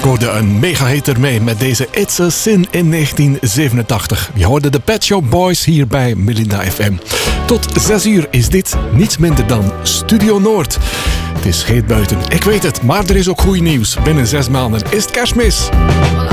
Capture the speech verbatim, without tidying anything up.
scoorde een mega-hit ermee met deze It's a Sin in negentien zevenentachtig. Je hoorde de Pet Shop Boys hier bij Melinda F M. Tot zes uur is dit niets minder dan Studio Noord. Het is heet buiten, ik weet het, maar er is ook goed nieuws. Binnen zes maanden is het kerstmis.